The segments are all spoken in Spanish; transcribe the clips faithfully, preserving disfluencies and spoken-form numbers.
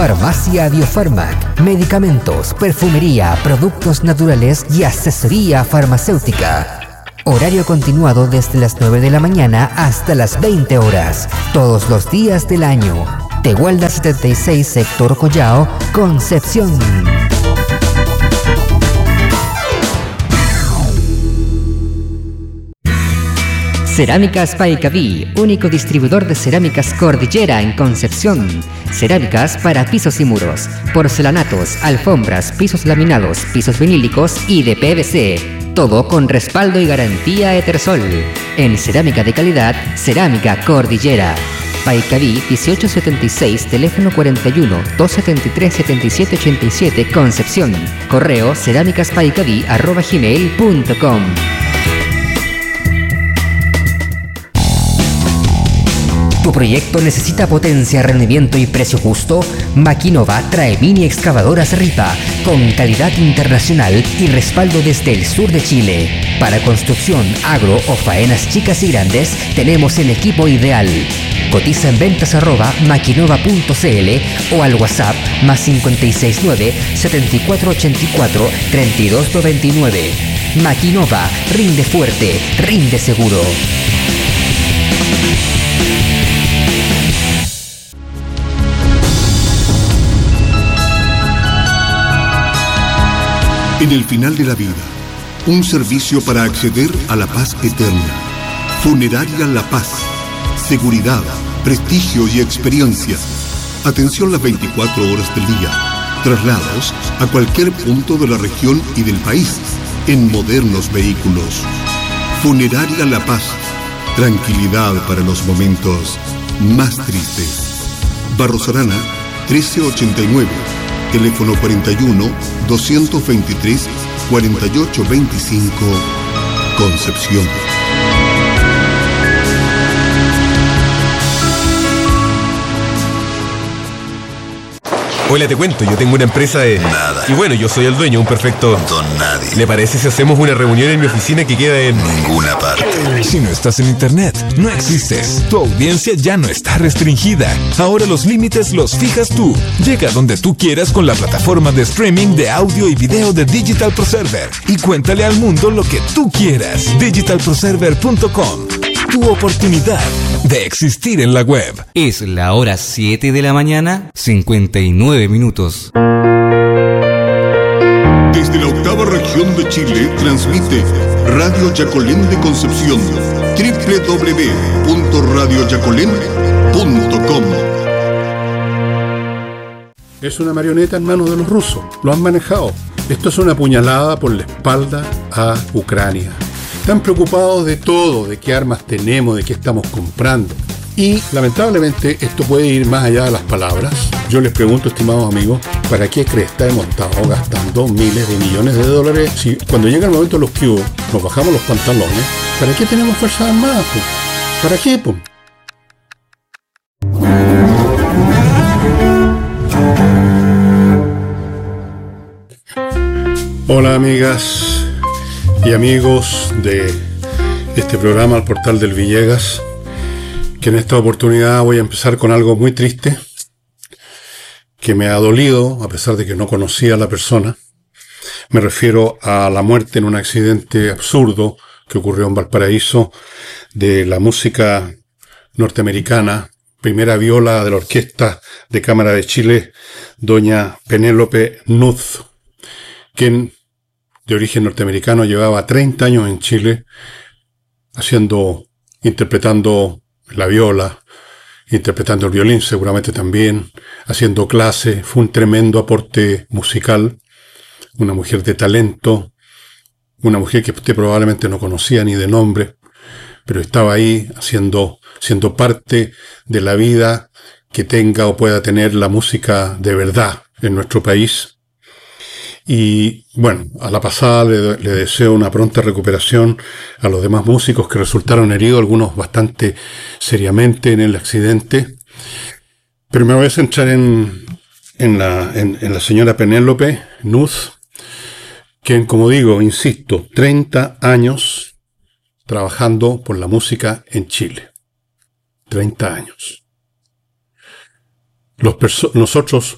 Farmacia Biofarmac, medicamentos, perfumería, productos naturales y asesoría farmacéutica. Horario continuado desde las nueve de la mañana hasta las veinte horas, todos los días del año. Tehuelda setenta y seis, Sector Collao, Concepción. Cerámicas Paicaví, único distribuidor de cerámicas Cordillera en Concepción. Cerámicas para pisos y muros, porcelanatos, alfombras, pisos laminados, pisos vinílicos y de P V C. Todo con respaldo y garantía Etersol. En cerámica de calidad, Cerámica Cordillera. Paicaví dieciocho setenta y seis, teléfono cuarenta y uno, doscientos setenta y tres, setenta y siete ochenta y siete, Concepción. Correo cerámicaspaicaví arroba gmail punto com. ¿Tu proyecto necesita potencia, rendimiento y precio justo? Maquinova trae mini excavadoras Ripa con calidad internacional y respaldo desde el sur de Chile. Para construcción, agro o faenas chicas y grandes, tenemos el equipo ideal. Cotiza en ventas arroba maquinova punto cl o al WhatsApp más cinco seis nueve, siete cuatro ocho cuatro, tres dos nueve nueve. Maquinova, rinde fuerte, rinde seguro. En el final de la vida, un servicio para acceder a la paz eterna. Funeraria La Paz. Seguridad, prestigio y experiencia. Atención las veinticuatro horas del día. Traslados a cualquier punto de la región y del país en modernos vehículos. Funeraria La Paz. Tranquilidad para los momentos más tristes. Barros Arana, trece ochenta y nueve. Teléfono cuarenta y uno, doscientos veintitrés, cuarenta y ocho veinticinco, Concepción. Hola, te cuento, yo tengo una empresa de... Nada. Y bueno, yo soy el dueño, un perfecto... Don nadie. ¿Le parece si hacemos una reunión en mi oficina que queda en... Ninguna parte. Si no estás en internet, no existes. Tu audiencia ya no está restringida. Ahora los límites los fijas tú. Llega donde tú quieras con la plataforma de streaming de audio y video de Digital Pro Server y cuéntale al mundo lo que tú quieras. digital pro server punto com. Tu oportunidad de existir en la web. Es la hora siete de la mañana, cincuenta y nueve minutos. Desde la octava región de Chile transmite Radio Yacolén de Concepción. doble u doble u doble u punto radio yacolén punto com. Es una marioneta en manos de los rusos. Lo han manejado. Esto es una puñalada por la espalda a Ucrania. Están preocupados de todo, de qué armas tenemos, de qué estamos comprando. Y lamentablemente esto puede ir más allá de las palabras. Yo les pregunto, estimados amigos, ¿para qué cresta hemos estado gastando miles de millones de dólares? Si cuando llega el momento de los que hubo, nos bajamos los pantalones, ¿para qué tenemos fuerzas armadas? Pues? ¿Para qué? Pues? Hola amigas y amigos de este programa, El Portal del Villegas, que en esta oportunidad voy a empezar con algo muy triste, que me ha dolido, a pesar de que no conocía a la persona. Me refiero a la muerte en un accidente absurdo que ocurrió en Valparaíso de la música norteamericana, primera viola de la Orquesta de Cámara de Chile, doña Penélope Knuth, quien de origen norteamericano llevaba treinta años en Chile haciendo, interpretando la viola, interpretando el violín seguramente también, haciendo clase. Fue un tremendo aporte musical, una mujer de talento, una mujer que usted probablemente no conocía ni de nombre, pero estaba ahí haciendo, siendo parte de la vida que tenga o pueda tener la música de verdad en nuestro país. Y bueno, a la pasada le, le deseo una pronta recuperación a los demás músicos que resultaron heridos, algunos bastante seriamente en el accidente. Pero me voy a centrar en, en, la, en, en la señora Penélope Knuth, quien, como digo, insisto, treinta años trabajando por la música en Chile. treinta años. Los perso- nosotros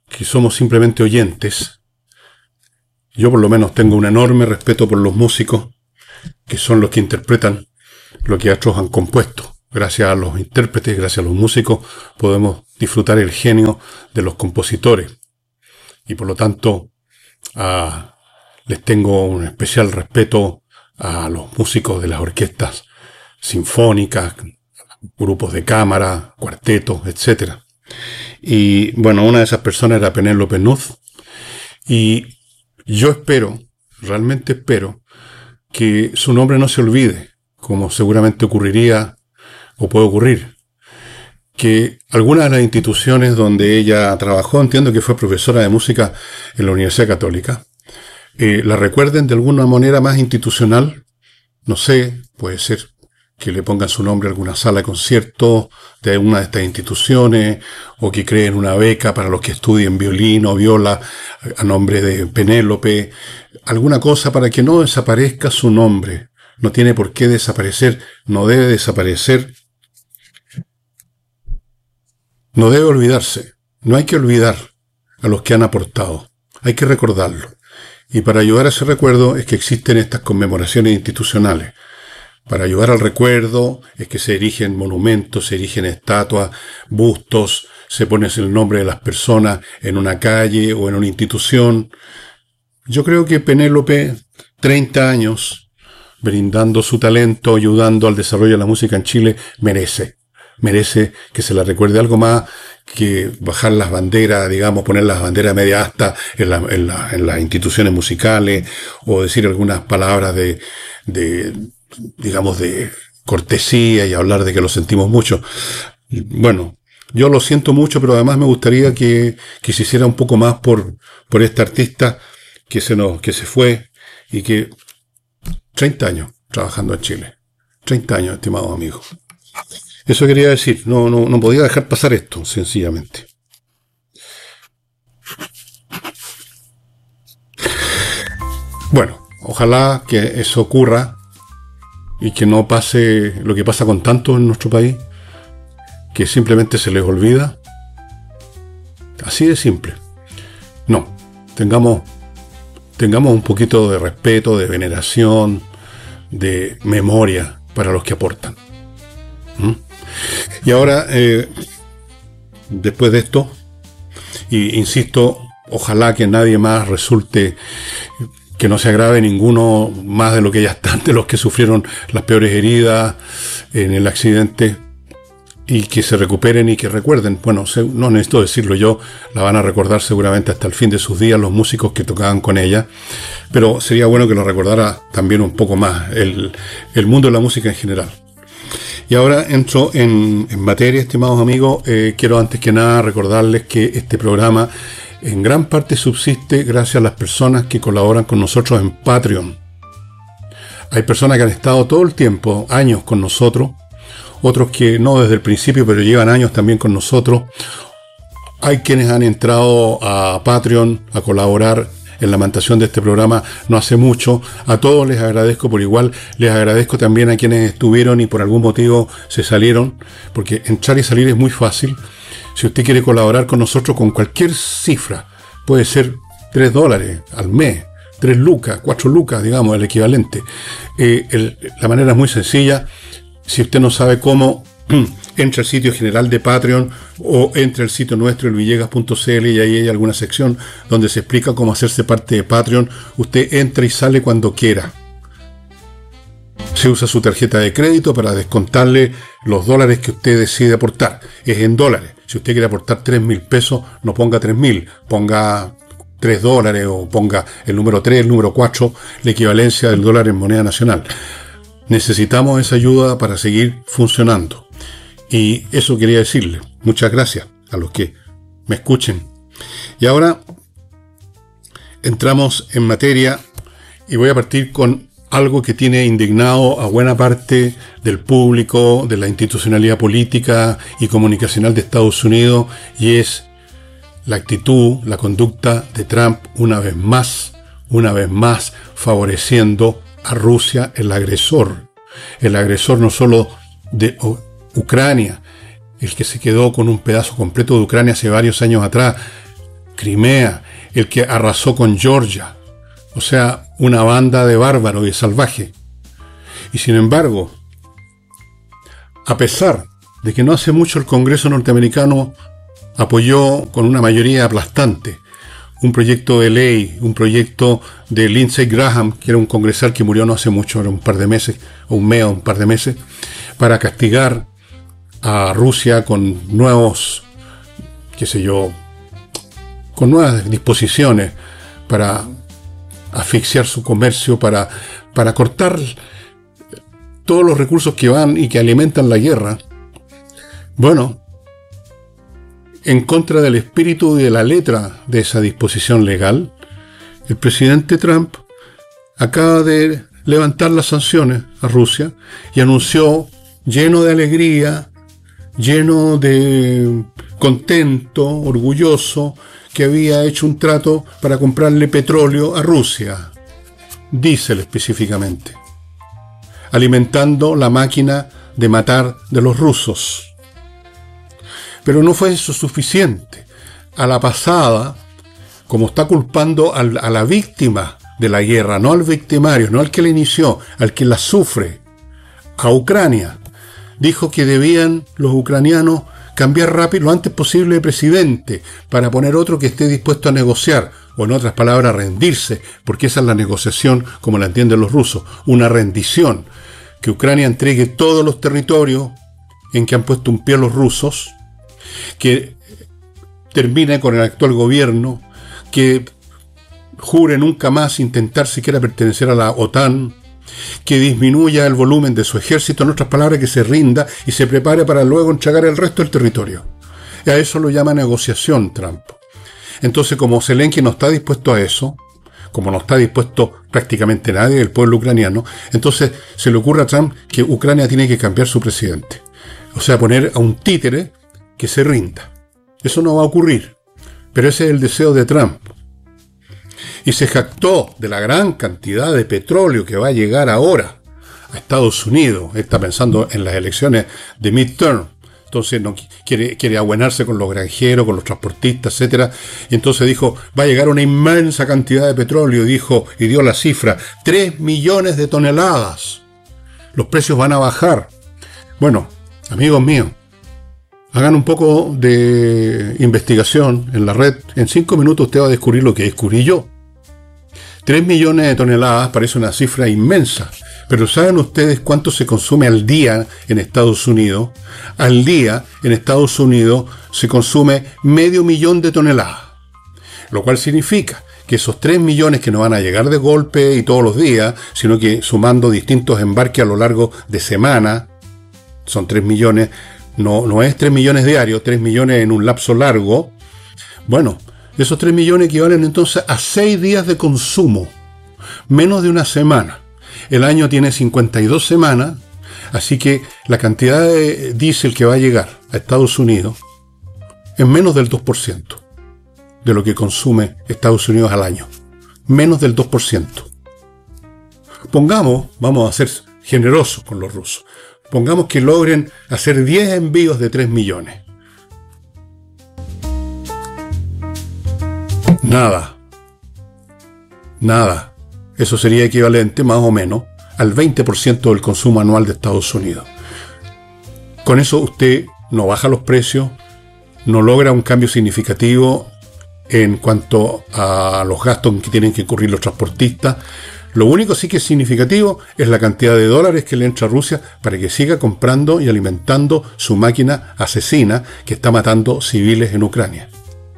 que somos simplemente oyentes, yo por lo menos tengo un enorme respeto por los músicos, que son los que interpretan lo que otros han compuesto. Gracias a los intérpretes, gracias a los músicos, podemos disfrutar el genio de los compositores. Y por lo tanto, uh, les tengo un especial respeto a los músicos de las orquestas sinfónicas, grupos de cámara, cuartetos, etcétera. Y bueno, una de esas personas era Penélope Nuz, y yo espero, realmente espero, que su nombre no se olvide, como seguramente ocurriría o puede ocurrir. Que algunas de las instituciones donde ella trabajó, entiendo que fue profesora de música en la Universidad Católica, eh, la recuerden de alguna manera más institucional. No sé, puede ser que le pongan su nombre a alguna sala de conciertos de una de estas instituciones, o que creen una beca para los que estudien violín o viola a nombre de Penélope, alguna cosa para que no desaparezca su nombre. No tiene por qué desaparecer, no debe desaparecer, no debe olvidarse. No hay que olvidar a los que han aportado, hay que recordarlo. Y para ayudar a ese recuerdo es que existen estas conmemoraciones institucionales. Para ayudar al recuerdo es que se erigen monumentos, se erigen estatuas, bustos, se pone el nombre de las personas en una calle o en una institución. Yo creo que Penélope, treinta años, brindando su talento, ayudando al desarrollo de la música en Chile, merece. Merece que se la recuerde algo más que bajar las banderas, digamos, poner las banderas media asta en, la, en, la, en las instituciones musicales, o decir algunas palabras de, de digamos, de cortesía y hablar de que lo sentimos mucho. Bueno, yo lo siento mucho, pero además me gustaría que, que se hiciera un poco más por, por esta artista que se nos, que se fue, y que treinta años trabajando en Chile. treinta años, estimados amigos. Eso quería decir, no, no, no podía dejar pasar esto, sencillamente. Bueno, ojalá que eso ocurra y que no pase lo que pasa con tantos en nuestro país, que simplemente se les olvida. Así de simple. No, tengamos, tengamos un poquito de respeto, de veneración, de memoria para los que aportan. ¿Mm? Y ahora, eh, después de esto, y insisto, ojalá que nadie más resulte, que no se agrave ninguno más de lo que ya están, de los que sufrieron las peores heridas en el accidente, y que se recuperen y que recuerden. Bueno, no necesito decirlo yo, la van a recordar seguramente hasta el fin de sus días los músicos que tocaban con ella, pero sería bueno que lo recordara también un poco más el, el mundo de la música en general. Y ahora entro en, en materia, estimados amigos. Eh, quiero antes que nada recordarles que este programa en gran parte subsiste gracias a las personas que colaboran con nosotros en Patreon. Hay personas que han estado todo el tiempo, años con nosotros, otros que no desde el principio, pero llevan años también con nosotros. Hay quienes han entrado a Patreon a colaborar en la mantención de este programa no hace mucho. A todos les agradezco por igual. Les agradezco también a quienes estuvieron y por algún motivo se salieron, porque entrar y salir es muy fácil. Si usted quiere colaborar con nosotros con cualquier cifra, puede ser tres dólares al mes, tres lucas, cuatro lucas, digamos, el equivalente. Eh, el, la manera es muy sencilla. Si usted no sabe cómo, entre al sitio general de Patreon o entre al sitio nuestro, el villegas punto c l, y ahí hay alguna sección donde se explica cómo hacerse parte de Patreon. Usted entra y sale cuando quiera. Se usa su tarjeta de crédito para descontarle los dólares que usted decide aportar. Es en dólares. Si usted quiere aportar tres mil pesos, no ponga tres mil, ponga tres dólares o ponga el número tres, el número cuatro, la equivalencia del dólar en moneda nacional. Necesitamos esa ayuda para seguir funcionando. Y eso quería decirle. Muchas gracias a los que me escuchen. Y ahora entramos en materia y voy a partir con algo que tiene indignado a buena parte del público, de la institucionalidad política y comunicacional de Estados Unidos, y es la actitud, la conducta de Trump una vez más, una vez más favoreciendo a Rusia, el agresor. El agresor no solo de Ucrania, el que se quedó con un pedazo completo de Ucrania hace varios años atrás, Crimea, el que arrasó con Georgia. O sea, una banda de bárbaros y salvajes. Y sin embargo, a pesar de que no hace mucho el Congreso norteamericano apoyó con una mayoría aplastante un proyecto de ley, un proyecto de Lindsey Graham, que era un congresal que murió no hace mucho, era un par de meses, o un mes o un par de meses, para castigar a Rusia con nuevos, qué sé yo, con nuevas disposiciones para asfixiar su comercio, para, para cortar todos los recursos que van y que alimentan la guerra. Bueno, en contra del espíritu y de la letra de esa disposición legal, el presidente Trump acaba de levantar las sanciones a Rusia y anunció, lleno de alegría, lleno de contento, orgulloso, que había hecho un trato para comprarle petróleo a Rusia, diésel específicamente, alimentando la máquina de matar de los rusos. Pero no fue eso suficiente. A la pasada, como está culpando al, a la víctima de la guerra, no al victimario, no al que la inició, al que la sufre, a Ucrania, dijo que debían los ucranianos cambiar rápido, lo antes posible de presidente, para poner otro que esté dispuesto a negociar, o en otras palabras, rendirse, porque esa es la negociación como la entienden los rusos, una rendición, que Ucrania entregue todos los territorios en que han puesto un pie los rusos, que termine con el actual gobierno, que jure nunca más intentar siquiera pertenecer a la OTAN, que disminuya el volumen de su ejército, en otras palabras, que se rinda y se prepare para luego entregar el resto del territorio. Y a eso lo llama negociación Trump. Entonces, como Zelensky no está dispuesto a eso, como no está dispuesto prácticamente nadie del pueblo ucraniano, entonces se le ocurre a Trump que Ucrania tiene que cambiar su presidente. O sea, poner a un títere que se rinda. Eso no va a ocurrir, pero ese es el deseo de Trump. Y se jactó de la gran cantidad de petróleo que va a llegar ahora a Estados Unidos. Está pensando en las elecciones de midterm. Entonces no quiere, quiere abuenarse con los granjeros, con los transportistas, etcétera. Y entonces dijo, va a llegar una inmensa cantidad de petróleo, dijo, y dio la cifra, tres millones de toneladas. Los precios van a bajar. Bueno, amigos míos, hagan un poco de investigación en la red. En cinco minutos usted va a descubrir lo que descubrí yo. Tres millones de toneladas parece una cifra inmensa. Pero ¿saben ustedes cuánto se consume al día en Estados Unidos? Al día en Estados Unidos se consume medio millón de toneladas. Lo cual significa que esos tres millones que no van a llegar de golpe y todos los días, sino que sumando distintos embarques a lo largo de semana, son tres millones. No, no es tres millones diarios, tres millones en un lapso largo. Bueno, esos tres millones equivalen entonces a seis días de consumo, menos de una semana. El año tiene cincuenta y dos semanas, así que la cantidad de diésel que va a llegar a Estados Unidos es menos del dos por ciento de lo que consume Estados Unidos al año. Menos del dos por ciento. Pongamos, vamos a ser generosos con los rusos, pongamos que logren hacer diez envíos de tres millones. Nada. Nada. Eso sería equivalente, más o menos, al veinte por ciento del consumo anual de Estados Unidos. Con eso usted no baja los precios, no logra un cambio significativo en cuanto a los gastos que tienen que incurrir los transportistas. Lo único sí que es significativo es la cantidad de dólares que le entra a Rusia para que siga comprando y alimentando su máquina asesina que está matando civiles en Ucrania.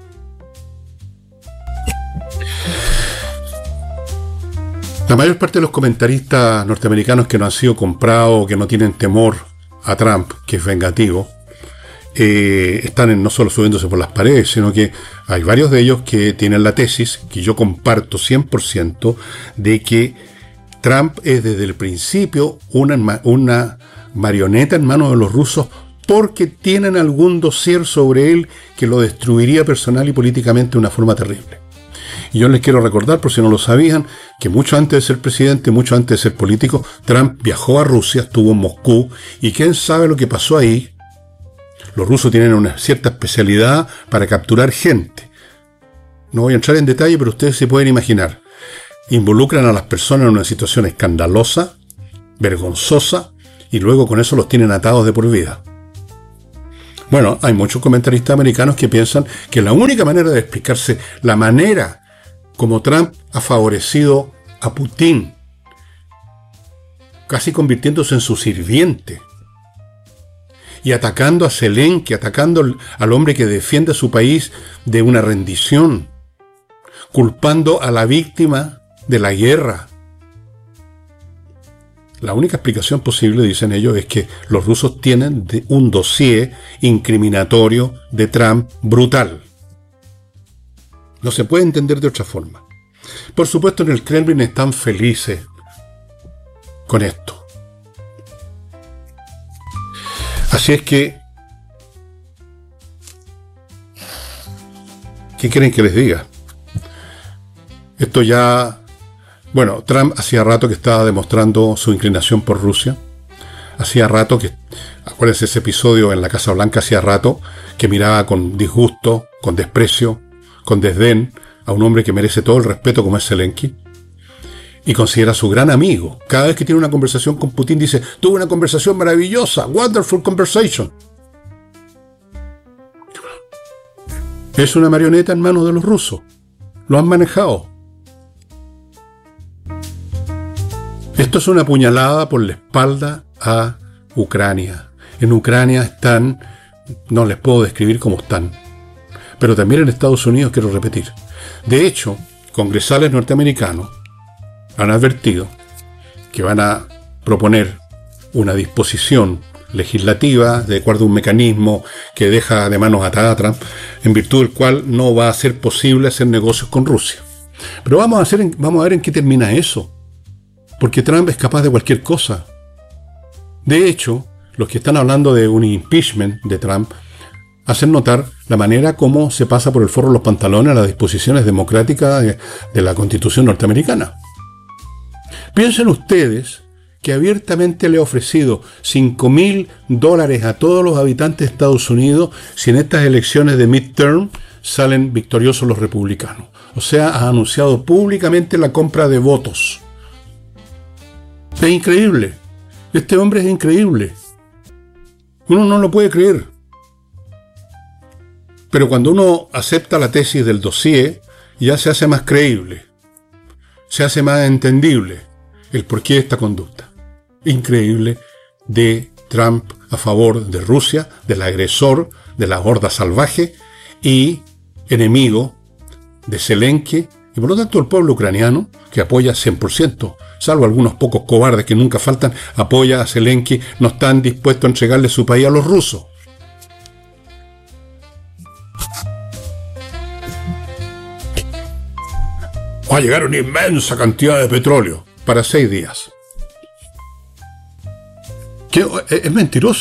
La mayor parte de los comentaristas norteamericanos que no han sido comprados, que no tienen temor a Trump, que es vengativo, eh, están en, no solo subiéndose por las paredes, sino que hay varios de ellos que tienen la tesis, que yo comparto cien por ciento, de que Trump es desde el principio una, una marioneta en manos de los rusos porque tienen algún dossier sobre él que lo destruiría personal y políticamente de una forma terrible. Y yo les quiero recordar, por si no lo sabían, que mucho antes de ser presidente, mucho antes de ser político, Trump viajó a Rusia, estuvo en Moscú, y quién sabe lo que pasó ahí. Los rusos tienen una cierta especialidad para capturar gente. no voy a entrar en detalle, pero ustedes se pueden imaginar. Involucran a las personas en una situación escandalosa, vergonzosa, y luego con eso los tienen atados de por vida. Bueno, hay muchos comentaristas americanos que piensan que la única manera de explicarse la manera como Trump ha favorecido a Putin, casi convirtiéndose en su sirviente, y atacando a Zelensky, atacando al hombre que defiende a su país de una rendición, culpando a la víctima de la guerra. La única explicación posible, dicen ellos, es que los rusos tienen un dossier incriminatorio de Trump brutal. No se puede entender de otra forma. Por supuesto, en el Kremlin están felices con esto. Así es que, ¿qué quieren que les diga? Esto ya... Bueno, Trump hacía rato que estaba demostrando su inclinación por Rusia. Hacía rato que, acuérdense ese episodio en la Casa Blanca, hacía rato que miraba con disgusto, con desprecio, con desdén a un hombre que merece todo el respeto como es Zelensky, y considera su gran amigo. Cada vez que tiene una conversación con Putin dice, tuve una conversación maravillosa, wonderful conversation. Es una marioneta en manos de los rusos. Lo han manejado. Esto es una puñalada por la espalda a Ucrania. En Ucrania están, no les puedo describir cómo están, pero también en Estados Unidos, quiero repetir. De hecho, congresales norteamericanos han advertido que van a proponer una disposición legislativa de acuerdo a un mecanismo que deja de manos atadas a Trump, en virtud del cual no va a ser posible hacer negocios con Rusia. Pero vamos a, hacer en, vamos a ver en qué termina eso. Porque Trump es capaz de cualquier cosa. De hecho, los que están hablando de un impeachment de Trump hacen notar la manera como se pasa por el forro de los pantalones a las disposiciones democráticas de, de la Constitución norteamericana. Piensen ustedes que abiertamente le ha ofrecido cinco mil dólares a todos los habitantes de Estados Unidos si en estas elecciones de midterm salen victoriosos los republicanos. O sea, ha anunciado públicamente la compra de votos. Es increíble. Este hombre es increíble. Uno no lo puede creer. Pero cuando uno acepta la tesis del dossier, ya se hace más creíble. Se hace más entendible el porqué de esta conducta increíble de Trump a favor de Rusia, del agresor, de la horda salvaje y enemigo de Zelensky y por lo tanto el pueblo ucraniano, que apoya cien por ciento, salvo algunos pocos cobardes que nunca faltan, apoya a Zelensky, no están dispuestos a entregarle su país a los rusos. Va a llegar una inmensa cantidad de petróleo para seis días. ¿Qué? Es mentiroso.